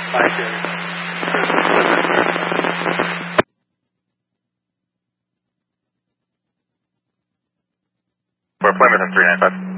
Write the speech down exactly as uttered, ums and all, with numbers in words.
Bye, Jerry. We're Plymouth at three nine five.